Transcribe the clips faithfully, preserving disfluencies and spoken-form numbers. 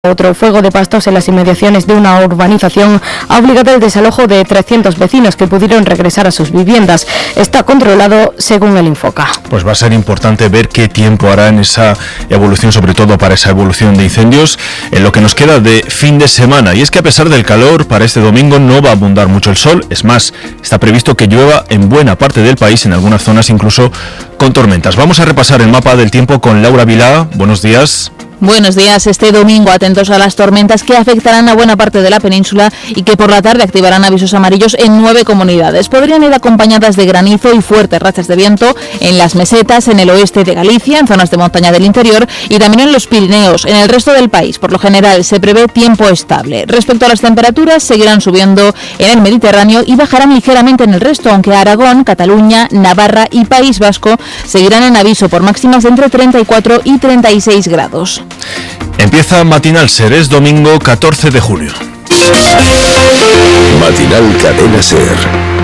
Otro fuego de pastos en las inmediaciones de una urbanización ha obligado el desalojo de trescientos vecinos que pudieron regresar a sus viviendas. Está controlado según el Infoca. Pues va a ser importante ver qué tiempo hará en esa evolución, sobre todo para esa evolución de incendios, en lo que nos queda de fin de semana. Y es que a pesar del calor, para este domingo no va a abundar mucho el sol. Es más, está previsto que llueva en buena parte del país, en algunas zonas incluso con tormentas. Vamos a repasar el mapa del tiempo con Laura Vilá. Buenos días. Buenos días. Este domingo atentos a las tormentas que afectarán a buena parte de la península y que por la tarde activarán avisos amarillos en nueve comunidades. Podrían ir acompañadas de granizo y fuertes rachas de viento en las mesetas, en el oeste de Galicia, en zonas de montaña del interior y también en los Pirineos. En el resto del país, por lo general, se prevé tiempo estable. Respecto a las temperaturas, seguirán subiendo en el Mediterráneo y bajarán ligeramente en el resto, aunque Aragón, Cataluña, Navarra y País Vasco seguirán en aviso por máximas de entre treinta y cuatro y treinta y seis grados. Empieza Matinal Ser, es domingo catorce de julio. Matinal Cadena Ser.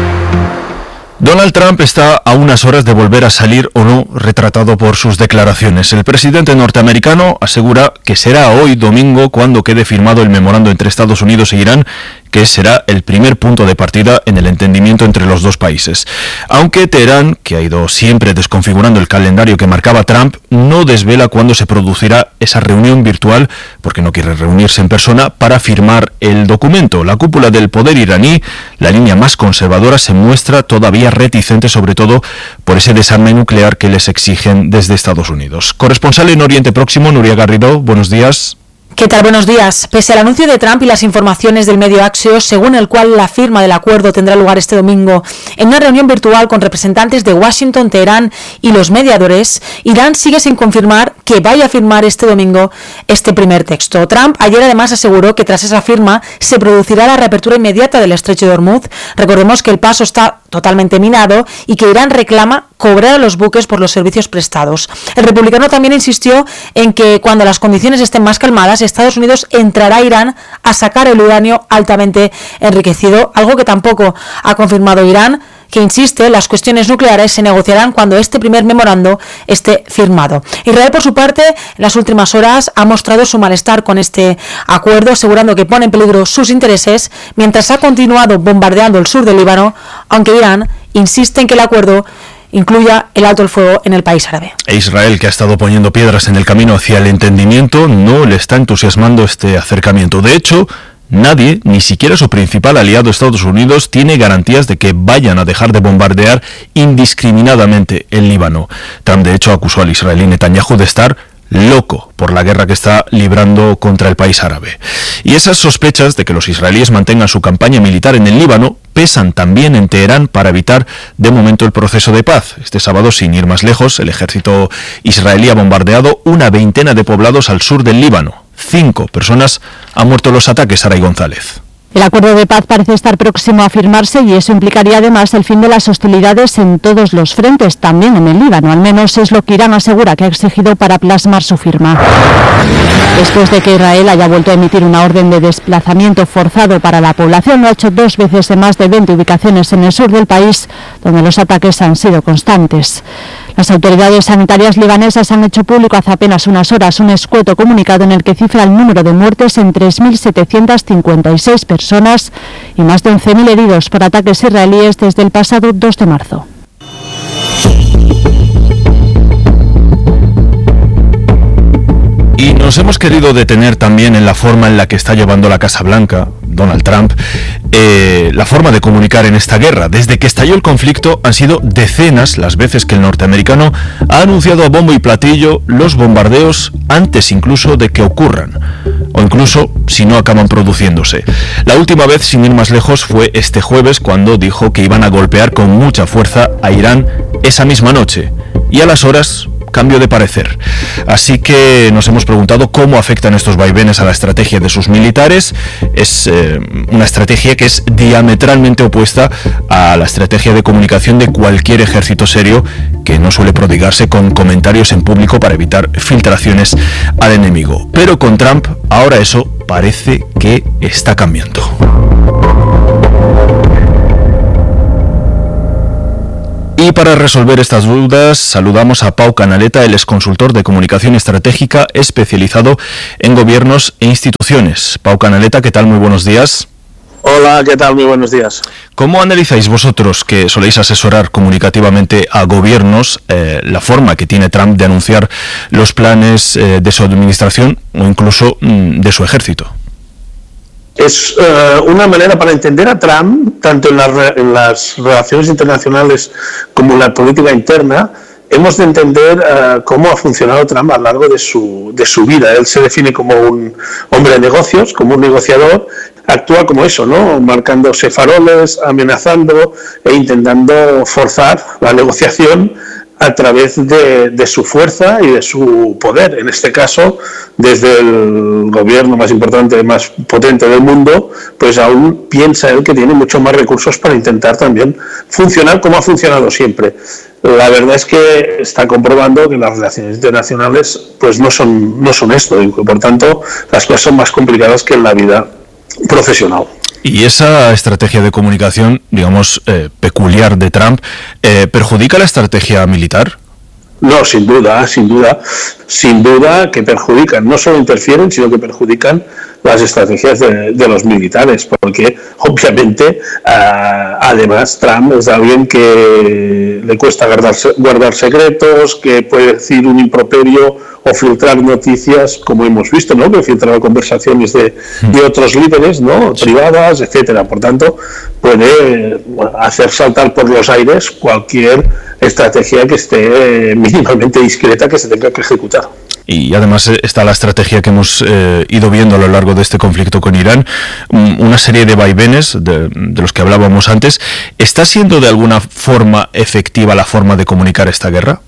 Donald Trump está a unas horas de volver a salir o no retratado por sus declaraciones. El presidente norteamericano asegura que será hoy domingo cuando quede firmado el memorando entre Estados Unidos e Irán, que será el primer punto de partida en el entendimiento entre los dos países. Aunque Teherán, que ha ido siempre desconfigurando el calendario que marcaba Trump, no desvela cuándo se producirá esa reunión virtual, porque no quiere reunirse en persona, para firmar el documento. La cúpula del poder iraní, la línea más conservadora, se muestra todavía reticente, sobre todo por ese desarme nuclear que les exigen desde Estados Unidos. Corresponsal en Oriente Próximo, Nuria Garrido, buenos días. ¿Qué tal? Buenos días. Pese al anuncio de Trump y las informaciones del medio Axios, según el cual la firma del acuerdo tendrá lugar este domingo en una reunión virtual con representantes de Washington, Teherán y los mediadores, Irán sigue sin confirmar que vaya a firmar este domingo este primer texto. Trump ayer además aseguró que tras esa firma se producirá la reapertura inmediata del estrecho de Hormuz. Recordemos que el paso está totalmente minado y que Irán reclama cobrar a los buques por los servicios prestados. El republicano también insistió en que cuando las condiciones estén más calmadas, Estados Unidos entrará a Irán a sacar el uranio altamente enriquecido, algo que tampoco ha confirmado Irán, que insiste, las cuestiones nucleares se negociarán cuando este primer memorando esté firmado. Israel, por su parte, en las últimas horas ha mostrado su malestar con este acuerdo, asegurando que pone en peligro sus intereses, mientras ha continuado bombardeando el sur del Líbano, aunque Irán insiste en que el acuerdo incluya el alto el fuego en el país árabe. E Israel, que ha estado poniendo piedras en el camino hacia el entendimiento, no le está entusiasmando este acercamiento. De hecho, nadie, ni siquiera su principal aliado Estados Unidos, tiene garantías de que vayan a dejar de bombardear indiscriminadamente el Líbano. Trump, de hecho, acusó al israelí Netanyahu de estar loco por la guerra que está librando contra el país árabe. Y esas sospechas de que los israelíes mantengan su campaña militar en el Líbano pesan también en Teherán para evitar de momento el proceso de paz. Este sábado, sin ir más lejos, el ejército israelí ha bombardeado una veintena de poblados al sur del Líbano. Cinco personas han muerto en los ataques, Saray González. El acuerdo de paz parece estar próximo a firmarse y eso implicaría además el fin de las hostilidades en todos los frentes, también en el Líbano. Al menos es lo que Irán asegura que ha exigido para plasmar su firma. Después de que Israel haya vuelto a emitir una orden de desplazamiento forzado para la población, lo ha hecho dos veces en más de veinte ubicaciones en el sur del país, donde los ataques han sido constantes. Las autoridades sanitarias libanesas han hecho público hace apenas unas horas un escueto comunicado en el que cifra el número de muertes en tres mil setecientas cincuenta y seis personas y más de once mil heridos por ataques israelíes desde el pasado dos de marzo. Y nos hemos querido detener también en la forma en la que está llevando la Casa Blanca, Donald Trump, eh, la forma de comunicar en esta guerra. Desde que estalló el conflicto han sido decenas las veces que el norteamericano ha anunciado a bombo y platillo los bombardeos antes incluso de que ocurran, o incluso si no acaban produciéndose. La última vez, sin ir más lejos, fue este jueves cuando dijo que iban a golpear con mucha fuerza a Irán esa misma noche, y a las horas cambio de parecer. Así que nos hemos preguntado cómo afectan estos vaivenes a la estrategia de sus militares. Es eh, una estrategia que es diametralmente opuesta a la estrategia de comunicación de cualquier ejército serio, que no suele prodigarse con comentarios en público para evitar filtraciones al enemigo. Pero con Trump ahora eso parece que está cambiando. Y para resolver estas dudas, saludamos a Pau Canaleta, él es consultor de comunicación estratégica especializado en gobiernos e instituciones. Pau Canaleta, ¿qué tal? Muy buenos días. Hola, ¿qué tal? Muy buenos días. ¿Cómo analizáis vosotros, que soléis asesorar comunicativamente a gobiernos, eh, la forma que tiene Trump de anunciar los planes eh, de su administración o incluso mm, de su ejército? Es uh, una manera para entender a Trump, tanto en, la, en las relaciones internacionales como en la política interna. Hemos de entender uh, cómo ha funcionado Trump a lo largo de su, de su vida. Él se define como un hombre de negocios, como un negociador, actúa como eso, ¿no? Marcándose faroles, amenazando e intentando forzar la negociación a través de, de su fuerza y de su poder. En este caso, desde el gobierno más importante, más potente del mundo, pues aún piensa él que tiene mucho más recursos para intentar también funcionar como ha funcionado siempre. La verdad es que está comprobando que las relaciones internacionales pues no son, no son esto, y por tanto las cosas son más complicadas que en la vida profesional. ¿Y esa estrategia de comunicación, digamos, eh, peculiar de Trump, eh, perjudica la estrategia militar? No, sin duda, sin duda, sin duda que perjudican, no solo interfieren, sino que perjudican las estrategias de, de los militares, porque obviamente, uh, además, Trump es alguien que le cuesta guardar, guardar secretos, que puede decir un improperio o filtrar noticias, como hemos visto, ¿no? Que filtraba conversaciones de, de otros líderes, ¿no? Privadas, etcétera. Por tanto, puede hacer saltar por los aires cualquier estrategia que esté mínimamente discreta que se tenga que ejecutar. Y además está la estrategia que hemos eh, ido viendo a lo largo de este conflicto con Irán, una serie de vaivenes de, de los que hablábamos antes. ¿Está siendo de alguna forma efectiva la forma de comunicar esta guerra?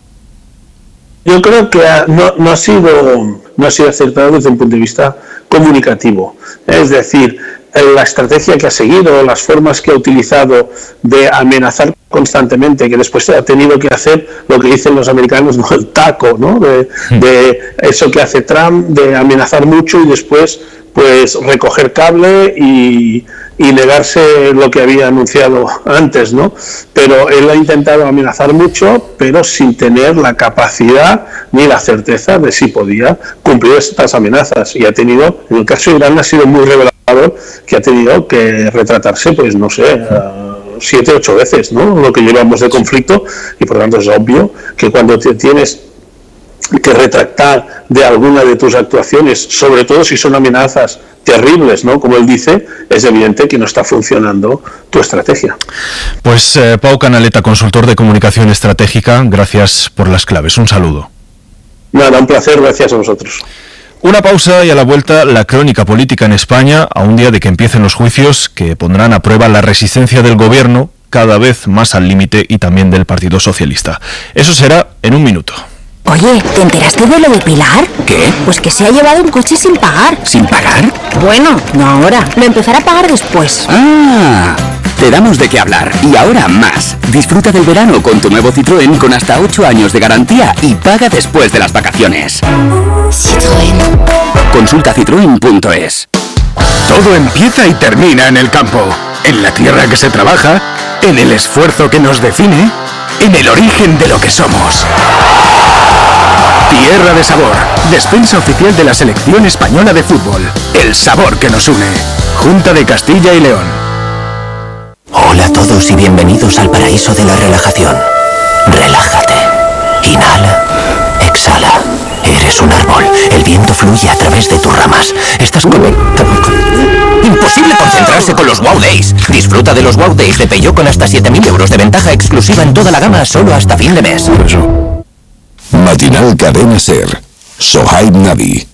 Yo creo que no, no ha sido no ha sido acertado desde un punto de vista comunicativo. Es decir, la estrategia que ha seguido, las formas que ha utilizado de amenazar constantemente, que después ha tenido que hacer lo que dicen los americanos, ¿no? El taco, ¿no? De, de eso que hace Trump, de amenazar mucho y después pues recoger cable y, y negarse lo que había anunciado antes, ¿no? Pero él ha intentado amenazar mucho, pero sin tener la capacidad ni la certeza de si podía cumplir estas amenazas. Y ha tenido, en el caso de Irán ha sido muy revelador, que ha tenido que retratarse, pues no sé, uh, siete, ocho veces, ¿no? Lo que llevamos de conflicto, y por lo tanto es obvio que cuando te tienes que retractar de alguna de tus actuaciones, sobre todo si son amenazas terribles, ¿no? Como él dice, es evidente que no está funcionando tu estrategia. Pues eh, Pau Canaleta, consultor de comunicación estratégica, gracias por las claves. Un saludo. Nada, un placer, gracias a vosotros. Una pausa y a la vuelta la crónica política en España, a un día de que empiecen los juicios que pondrán a prueba la resistencia del gobierno, cada vez más al límite, y también del Partido Socialista. Eso será en un minuto. Oye, ¿te enteraste de lo de Pilar? ¿Qué? Pues que se ha llevado un coche sin pagar. ¿Sin pagar? Bueno, no ahora. Lo empezará a pagar después. Ah, te damos de qué hablar. Y ahora más. Disfruta del verano con tu nuevo Citroën con hasta ocho años de garantía y paga después de las vacaciones. Citroën. Consulta citroen punto es. Todo empieza y termina en el campo. En la tierra que se trabaja, en el esfuerzo que nos define, en el origen de lo que somos. Tierra de Sabor, despensa oficial de la selección española de fútbol. El sabor que nos une. Junta de Castilla y León. Hola a todos y bienvenidos al paraíso de la relajación. Relájate. Inhala. Exhala. Eres un árbol. El viento fluye a través de tus ramas. Estás conectado con... Imposible concentrarse con los Wow Days. Disfruta de los Wow Days de Peugeot con hasta siete mil euros de ventaja exclusiva en toda la gama solo hasta fin de mes. Matinal Cadena Ser. Sohaib Nabi.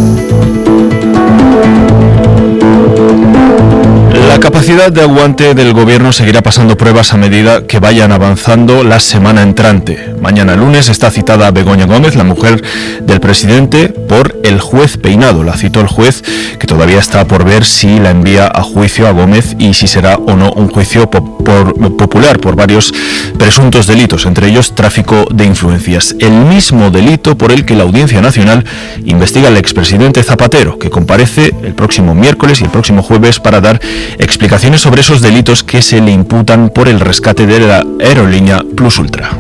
La capacidad de aguante del gobierno seguirá pasando pruebas a medida que vayan avanzando la semana entrante. Mañana lunes está citada Begoña Gómez, la mujer del presidente, por el juez Peinado. La citó el juez, que todavía está por ver si la envía a juicio a Gómez y si será o no un juicio po por, popular por varios presuntos delitos, entre ellos tráfico de influencias. El mismo delito por el que la Audiencia Nacional investiga al expresidente Zapatero, que comparece el próximo miércoles y el próximo jueves para dar explicaciones sobre esos delitos que se le imputan por el rescate de la aerolínea Plus Ultra.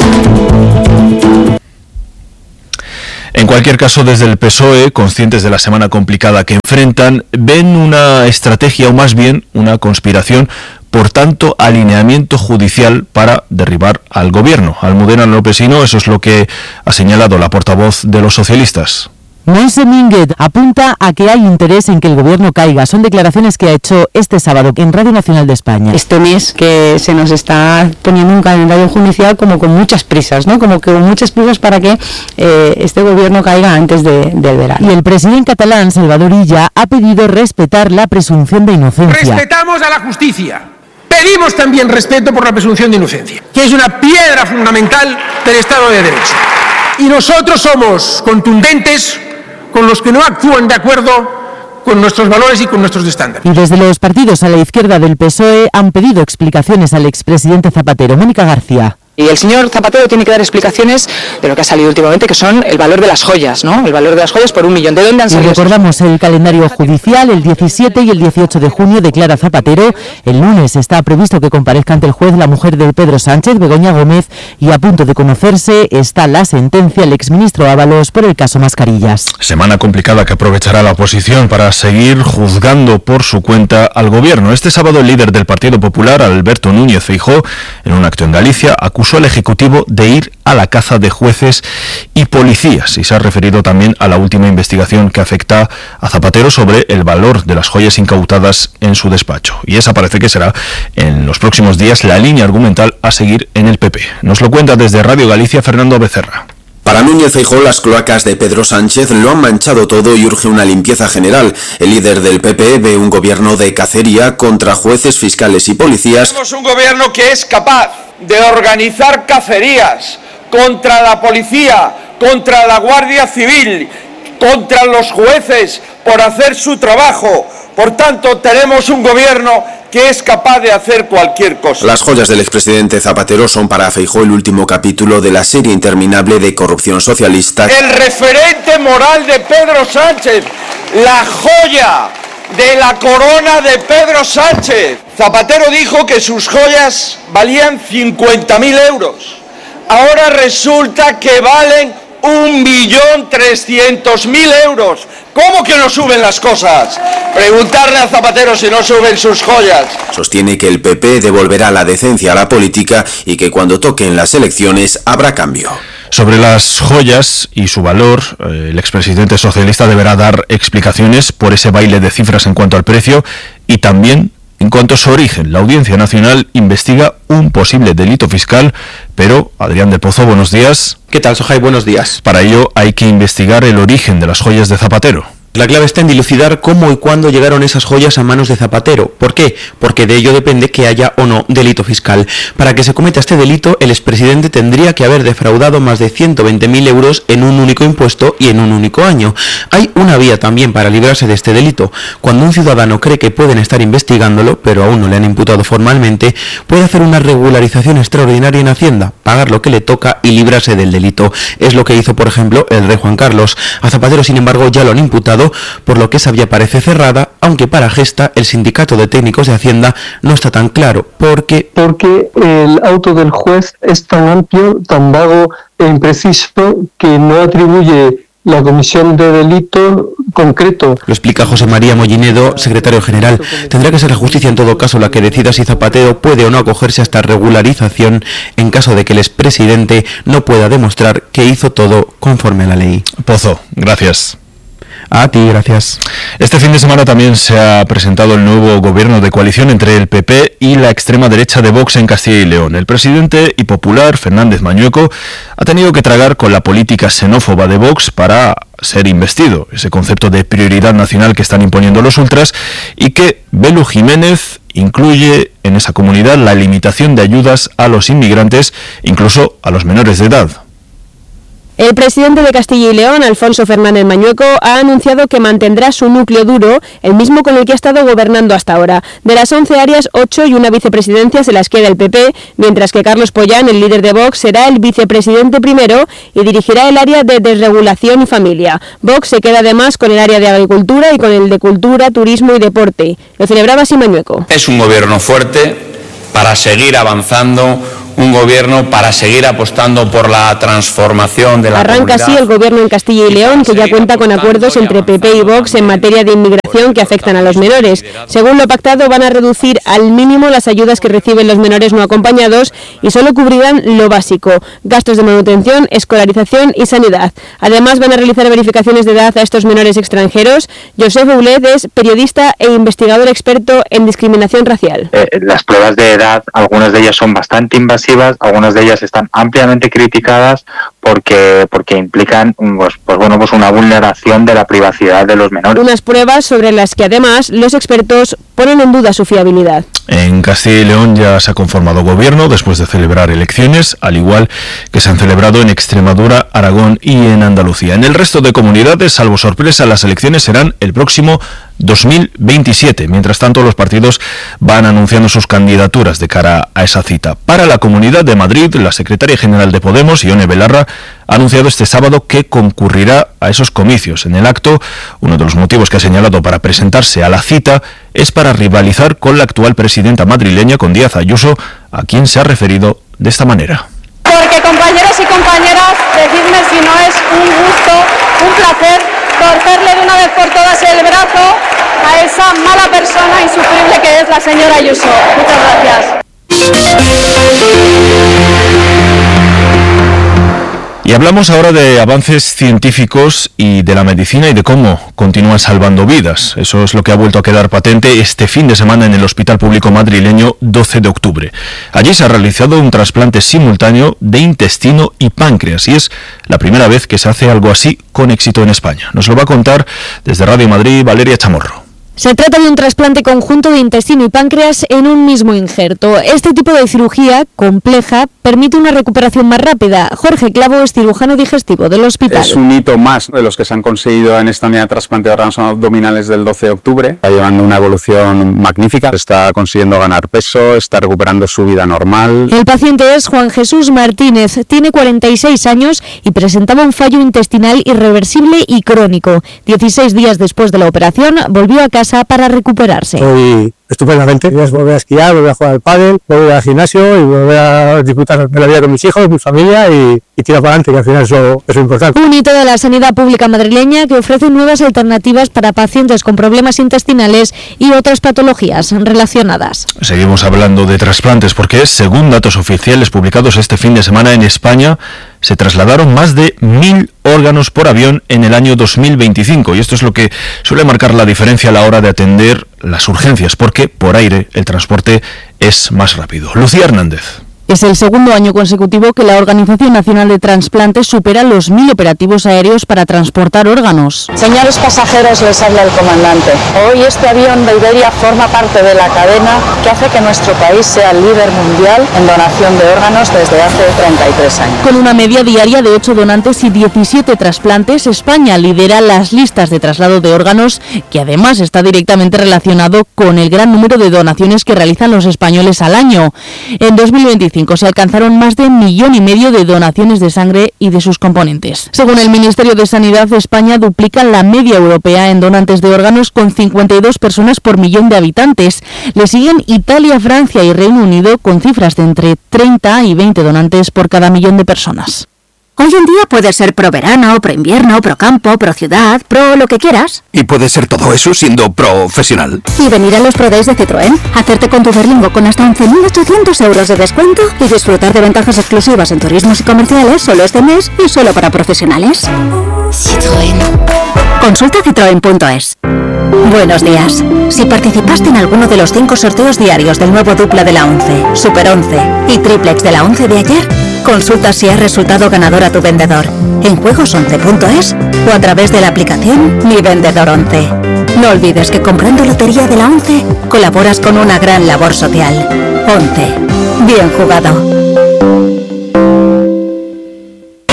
En cualquier caso, desde el P S O E, conscientes de la semana complicada que enfrentan, ven una estrategia o más bien una conspiración por tanto alineamiento judicial para derribar al gobierno. Almudena Lopesino, eso es lo que ha señalado la portavoz de los socialistas. Moise Minguet apunta a que hay interés en que el gobierno caiga. Son declaraciones que ha hecho este sábado en Radio Nacional de España. Este mes que se nos está poniendo un calendario judicial como con muchas prisas, ¿no? Como que con muchas prisas para que eh, este gobierno caiga antes de, del verano. Y el presidente catalán, Salvador Illa, ha pedido respetar la presunción de inocencia. Respetamos a la justicia. Pedimos también respeto por la presunción de inocencia, que es una piedra fundamental del Estado de Derecho. Y nosotros somos contundentes con los que no actúan de acuerdo con nuestros valores y con nuestros estándares. Y desde los partidos a la izquierda del P S O E han pedido explicaciones al expresidente Zapatero. Mónica García. Y el señor Zapatero tiene que dar explicaciones de lo que ha salido últimamente, que son el valor de las joyas, ¿no? El valor de las joyas por un millón. ¿De dónde han salido? Y recordamos el calendario judicial, el diecisiete y el dieciocho de junio declara Zapatero. El lunes está previsto que comparezca ante el juez la mujer de Pedro Sánchez, Begoña Gómez, y a punto de conocerse está la sentencia del exministro Ábalos por el caso Mascarillas. Semana complicada que aprovechará la oposición para seguir juzgando por su cuenta al gobierno. Este sábado el líder del Partido Popular, Alberto Núñez Feijóo, en un acto en Galicia, acusó al Ejecutivo de ir a la caza de jueces y policías y se ha referido también a la última investigación que afecta a Zapatero sobre el valor de las joyas incautadas en su despacho. Y esa parece que será en los próximos días la línea argumental a seguir en el P P. Nos lo cuenta desde Radio Galicia Fernando Becerra. Para Núñez Feijóo, las cloacas de Pedro Sánchez lo han manchado todo y urge una limpieza general. El líder del P P ve un gobierno de cacería contra jueces, fiscales y policías. Tenemos un gobierno que es capaz de organizar cacerías contra la policía, contra la Guardia Civil, contra los jueces por hacer su trabajo. Por tanto, tenemos un gobierno que es capaz de hacer cualquier cosa. Las joyas del expresidente Zapatero son para Feijóo el último capítulo de la serie interminable de corrupción socialista. El referente moral de Pedro Sánchez, la joya de la corona de Pedro Sánchez. Zapatero dijo que sus joyas valían cincuenta mil euros. Ahora resulta que valen un millón trescientos mil euros. ¿Cómo que no suben las cosas? Preguntarle a Zapatero si no suben sus joyas. Sostiene que el P P devolverá la decencia a la política y que cuando toquen las elecciones habrá cambio. Sobre las joyas y su valor, el expresidente socialista deberá dar explicaciones por ese baile de cifras en cuanto al precio y también en cuanto a su origen. La Audiencia Nacional investiga un posible delito fiscal, pero Adrián del Pozo, buenos días. ¿Qué tal, Sojai? Buenos días. Para ello hay que investigar el origen de las joyas de Zapatero. La clave está en dilucidar cómo y cuándo llegaron esas joyas a manos de Zapatero. ¿Por qué? Porque de ello depende que haya o no delito fiscal. Para que se cometa este delito, el expresidente tendría que haber defraudado más de ciento veinte mil euros en un único impuesto y en un único año. Hay una vía también para librarse de este delito. Cuando un ciudadano cree que pueden estar investigándolo, pero aún no le han imputado formalmente, puede hacer una regularización extraordinaria en Hacienda, pagar lo que le toca y librarse del delito. Es lo que hizo, por ejemplo, el rey Juan Carlos. A Zapatero, sin embargo, ya lo han imputado, por lo que esa vía parece cerrada, aunque para Gesta, el sindicato de técnicos de Hacienda, no está tan claro. Porque porque el auto del juez es tan amplio, tan vago e impreciso que no atribuye la comisión de delito concreto. Lo explica José María Mollinedo, secretario general. Tendrá que ser la justicia en todo caso la que decida si Zapatero puede o no acogerse a esta regularización en caso de que el expresidente no pueda demostrar que hizo todo conforme a la ley. Pozo, gracias. A ti, gracias. Este fin de semana también se ha presentado el nuevo gobierno de coalición entre el P P y la extrema derecha de Vox en Castilla y León. El presidente y popular, Fernández Mañueco, ha tenido que tragar con la política xenófoba de Vox para ser investido, ese concepto de prioridad nacional que están imponiendo los ultras y que Belu Jiménez incluye en esa comunidad la limitación de ayudas a los inmigrantes, incluso a los menores de edad. El presidente de Castilla y León, Alfonso Fernández Mañueco, ha anunciado que mantendrá su núcleo duro, el mismo con el que ha estado gobernando hasta ahora. De las once áreas, ocho y una vicepresidencia se las queda el P P, mientras que Carlos Pollán, el líder de Vox, será el vicepresidente primero y dirigirá el área de desregulación y familia. Vox se queda además con el área de agricultura y con el de cultura, turismo y deporte. Lo celebraba así Mañueco. Es un gobierno fuerte para seguir avanzando, un gobierno para seguir apostando por la transformación de la Arranca comunidad. así el gobierno en Castilla y León, que ya cuenta con acuerdos entre P P y Vox en materia de inmigración que afectan a los menores. Según lo pactado, van a reducir al mínimo las ayudas que reciben los menores no acompañados y solo cubrirán lo básico: gastos de manutención, escolarización y sanidad. Además, van a realizar verificaciones de edad a estos menores extranjeros. Josep Boulet es periodista e investigador experto en discriminación racial. Eh, las pruebas de edad, algunas de ellas son bastante invasivas, algunas de ellas están ampliamente criticadas porque porque implican pues, pues bueno pues una vulneración de la privacidad de los menores. Unas pruebas sobre las que además los expertos ponen en duda su fiabilidad. En Castilla y León ya se ha conformado gobierno después de celebrar elecciones, al igual que se han celebrado en Extremadura, Aragón y en Andalucía. En el resto de comunidades, salvo sorpresa, las elecciones serán el próximo dos mil veintisiete. Mientras tanto, los partidos van anunciando sus candidaturas de cara a esa cita. Para la Comunidad de Madrid, la secretaria general de Podemos, Ione Belarra, ha anunciado este sábado que concurrirá a esos comicios. En el acto, uno de los motivos que ha señalado para presentarse a la cita es para rivalizar con la actual presidenta madrileña, con Díaz Ayuso, a quien se ha referido de esta manera. Porque, compañeros y compañeras, decidme si no es un gusto, un placer, torcerle de una vez por todas el brazo a esa mala persona insufrible que es la señora Ayuso. Muchas gracias. Y hablamos ahora de avances científicos y de la medicina y de cómo continúan salvando vidas. Eso es lo que ha vuelto a quedar patente este fin de semana en el Hospital Público Madrileño doce de octubre. Allí se ha realizado un trasplante simultáneo de intestino y páncreas y es la primera vez que se hace algo así con éxito en España. Nos lo va a contar desde Radio Madrid Valeria Chamorro. Se trata de un trasplante conjunto de intestino y páncreas en un mismo injerto. Este tipo de cirugía compleja permite una recuperación más rápida. Jorge Clavo es cirujano digestivo del hospital. Es un hito más de los que se han conseguido en esta unidad de trasplante de órganos abdominales del doce de octubre. Está llevando una evolución magnífica, está consiguiendo ganar peso, está recuperando su vida normal. El paciente es Juan Jesús Martínez, tiene cuarenta y seis años y presentaba un fallo intestinal irreversible y crónico. dieciséis días después de la operación volvió a casa para recuperarse. Estoy estupendamente. Es volver a esquiar, volver a jugar al pádel, volver al gimnasio y volver a disfrutar de la vida con mis hijos, mi familia y, y tirar para adelante, que al final eso es importante. Un hito de la sanidad pública madrileña que ofrece nuevas alternativas para pacientes con problemas intestinales y otras patologías relacionadas. Seguimos hablando de trasplantes porque, según datos oficiales publicados este fin de semana en España, se trasladaron más de mil órganos por avión en el año dos mil veinticinco y esto es lo que suele marcar la diferencia a la hora de atender las urgencias, porque por aire el transporte es más rápido. Lucía Hernández. Es el segundo año consecutivo que la Organización Nacional de Transplantes supera los mil operativos aéreos para transportar órganos. Señores pasajeros, les habla el comandante. Hoy este avión de Iberia forma parte de la cadena que hace que nuestro país sea el líder mundial en donación de órganos desde hace treinta y tres años. Con una media diaria de ocho donantes y diecisiete trasplantes, España lidera las listas de traslado de órganos, que además está directamente relacionado con el gran número de donaciones que realizan los españoles al año. En dos mil veinticinco se alcanzaron más de un millón y medio de donaciones de sangre y de sus componentes. Según el Ministerio de Sanidad, España duplica la media europea en donantes de órganos con cincuenta y dos personas por millón de habitantes. Le siguen Italia, Francia y Reino Unido con cifras de entre treinta y veinte donantes por cada millón de personas. Hoy en día puedes ser pro verano, pro invierno, pro campo, pro ciudad, pro lo que quieras. Y puede ser todo eso siendo profesional. Y venir a los Pro Days de Citroën, hacerte con tu Berlingo con hasta once mil ochocientos euros de descuento y disfrutar de ventajas exclusivas en turismos y comerciales solo este mes y solo para profesionales. Citroën. Consulta citroen punto es. Buenos días. Si participaste en alguno de los cinco sorteos diarios del nuevo dupla de la once, Super once y triplex de la once de ayer, consulta si has resultado ganador a tu vendedor en juegos once punto es o a través de la aplicación Mi Vendedor once. No olvides que comprando lotería de la once colaboras con una gran labor social. once. Bien jugado.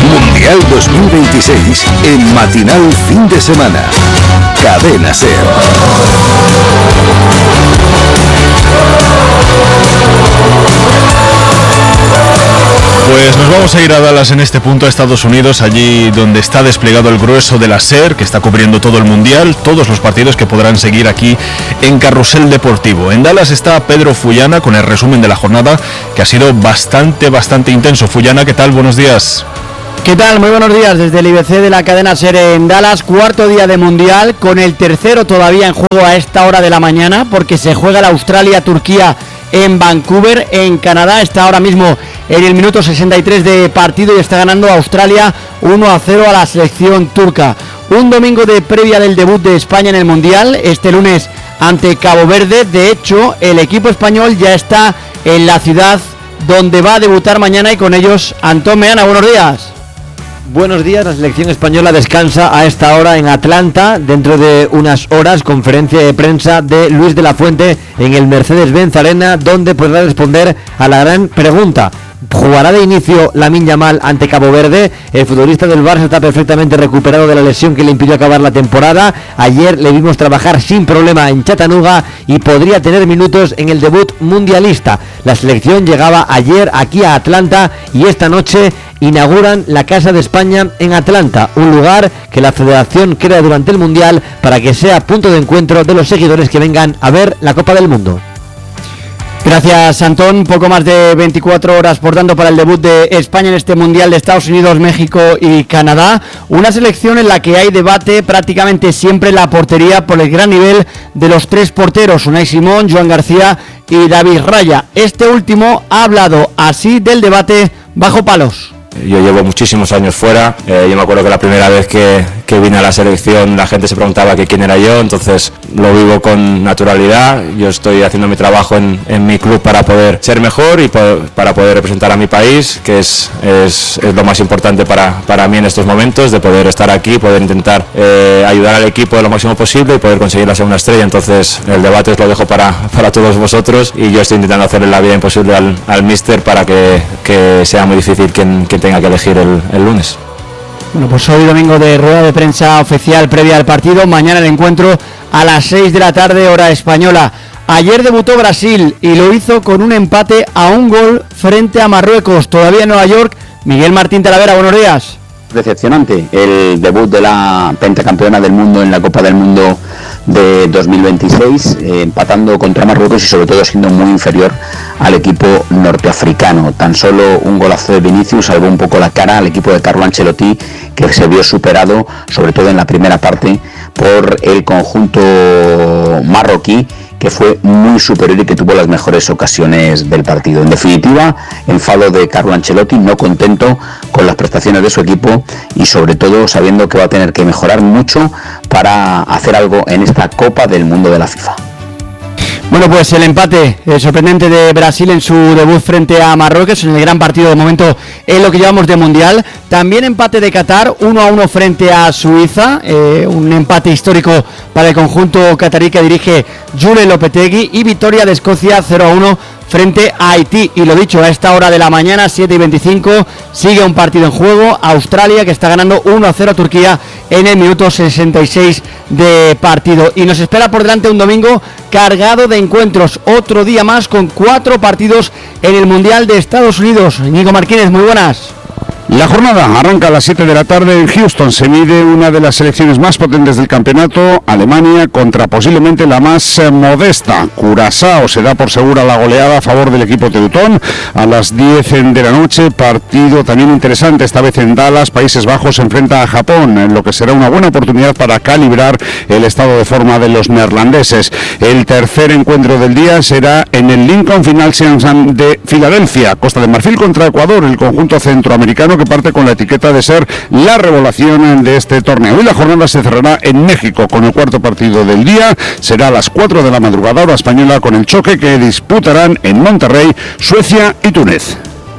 Mundial dos mil veintiséis en Matinal Fin de Semana. Cadena SER. Pues nos vamos a ir a Dallas en este punto, a Estados Unidos, allí donde está desplegado el grueso de la SER, que está cubriendo todo el Mundial, todos los partidos que podrán seguir aquí en Carrusel Deportivo. En Dallas está Pedro Fullana con el resumen de la jornada, que ha sido bastante, bastante intenso. Fullana, ¿qué tal? Buenos días. ¿Qué tal? Muy buenos días desde el I B C de la cadena SER en Dallas, cuarto día de Mundial, con el tercero todavía en juego a esta hora de la mañana, porque se juega la Australia-Turquía en Vancouver. En Canadá está ahora mismo en el minuto sesenta y tres de partido y está ganando Australia uno a cero a la selección turca. Un domingo de previa del debut de España en el Mundial, este lunes ante Cabo Verde. De hecho, el equipo español ya está en la ciudad donde va a debutar mañana, y con ellos Antón Meana. Buenos días. Buenos días, la selección española descansa a esta hora en Atlanta. Dentro de unas horas, conferencia de prensa de Luis de la Fuente en el Mercedes-Benz Arena, donde podrá responder a la gran pregunta: ¿jugará de inicio Lamine Yamal ante Cabo Verde? El futbolista del Barça está perfectamente recuperado de la lesión que le impidió acabar la temporada. Ayer le vimos trabajar sin problema en Chattanooga y podría tener minutos en el debut mundialista. La selección llegaba ayer aquí a Atlanta y esta noche inauguran la Casa de España en Atlanta, un lugar que la federación crea durante el Mundial para que sea punto de encuentro de los seguidores que vengan a ver la Copa del Mundo. Gracias, Antón. Poco más de veinticuatro horas, por tanto, para el debut de España en este Mundial de Estados Unidos, México y Canadá. Una selección en la que hay debate prácticamente siempre en la portería por el gran nivel de los tres porteros, Unai Simón, Joan García y David Raya. Este último ha hablado así del debate bajo palos. Yo llevo muchísimos años fuera, eh, yo me acuerdo que la primera vez que, que vine a la selección la gente se preguntaba que quién era yo, entonces lo vivo con naturalidad. Yo estoy haciendo mi trabajo en, en mi club para poder ser mejor y po- para poder representar a mi país, que es, es, es lo más importante para, para mí en estos momentos, de poder estar aquí, poder intentar eh, ayudar al equipo lo máximo posible y poder conseguir la segunda estrella. Entonces el debate os lo dejo para, para todos vosotros y yo estoy intentando hacerle la vida imposible al, al míster para que, que sea muy difícil quien, quien tenga que elegir el, el lunes. Bueno, pues hoy domingo de rueda de prensa oficial previa al partido. Mañana el encuentro a las seis de la tarde, hora española. Ayer debutó Brasil y lo hizo con un empate a un gol frente a Marruecos. Todavía en Nueva York, Miguel Martín Talavera, buenos días. Decepcionante el debut de la pentacampeona del mundo en la Copa del Mundo de dos mil veintiséis, eh, empatando contra Marruecos y sobre todo siendo muy inferior al equipo norteafricano. Tan solo un golazo de Vinicius salvó un poco la cara al equipo de Carlo Ancelotti, que se vio superado sobre todo en la primera parte por el conjunto marroquí, que fue muy superior y que tuvo las mejores ocasiones del partido. En definitiva, enfado de Carlo Ancelotti, no contento con las prestaciones de su equipo y sobre todo sabiendo que va a tener que mejorar mucho para hacer algo en esta Copa del Mundo de la FIFA. Bueno, pues el empate eh, sorprendente de Brasil en su debut frente a Marruecos, en el gran partido de momento en lo que llevamos de Mundial. También empate de Qatar, uno a uno frente a Suiza, eh, un empate histórico para el conjunto catarí que dirige Jule Lopetegui, y victoria de Escocia cero a uno frente a Haití. Y lo dicho, a esta hora de la mañana, siete y veinticinco, sigue un partido en juego. Australia, que está ganando uno a cero a Turquía en el minuto sesenta y seis de partido. Y nos espera por delante un domingo cargado de encuentros, otro día más con cuatro partidos en el Mundial de Estados Unidos. Íñigo Martínez, muy buenas. La jornada arranca a las siete de la tarde en Houston. Se mide una de las selecciones más potentes del campeonato, Alemania, contra posiblemente la más eh, modesta, Curazao. Se da por segura la goleada a favor del equipo teutón a las diez de la noche. Partido también interesante, esta vez en Dallas. Países Bajos se enfrenta a Japón, en lo que será una buena oportunidad para calibrar el estado de forma de los neerlandeses. El tercer encuentro del día será en el Lincoln Financial de Filadelfia, Costa de Marfil contra Ecuador, el conjunto centroamericano que parte con la etiqueta de ser la revelación de este torneo. Hoy la jornada se cerrará en México con el cuarto partido del día. Será a las cuatro de la madrugada hora española, con el choque que disputarán en Monterrey Suecia y Túnez.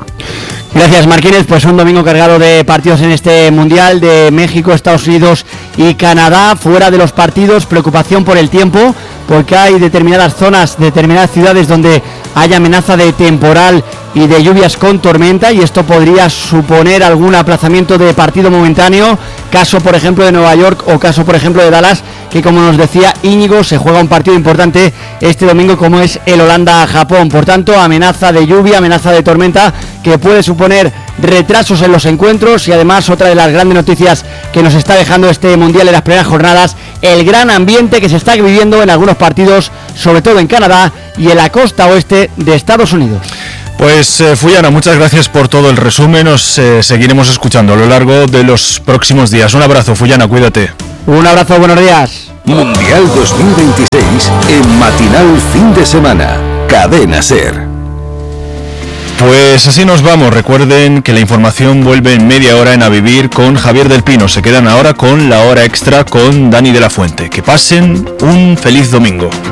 Gracias, Martínez. Pues un domingo cargado de partidos en este Mundial de México, Estados Unidos y Canadá. Fuera de los partidos, preocupación por el tiempo, porque hay determinadas zonas, determinadas ciudades donde hay amenaza de temporal y de lluvias con tormenta, y esto podría suponer algún aplazamiento de partido momentáneo, caso por ejemplo de Nueva York o caso por ejemplo de Dallas, que como nos decía Íñigo, se juega un partido importante este domingo como es el Holanda-Japón. Por tanto, amenaza de lluvia, amenaza de tormenta que puede suponer retrasos en los encuentros, y además otra de las grandes noticias que nos está dejando este Mundial en las primeras jornadas, el gran ambiente que se está viviendo en algunos partidos, sobre todo en Canadá y en la costa oeste de Estados Unidos. Pues eh, Fuyana, muchas gracias por todo el resumen, nos eh, seguiremos escuchando a lo largo de los próximos días. Un abrazo, Fuyana, cuídate. Un abrazo, buenos días. Mundial dos mil veintiséis en Matinal Fin de Semana, Cadena SER. Pues así nos vamos. Recuerden que la información vuelve en media hora en A Vivir con Javier del Pino. Se quedan ahora con la hora extra con Dani de la Fuente. Que pasen un feliz domingo.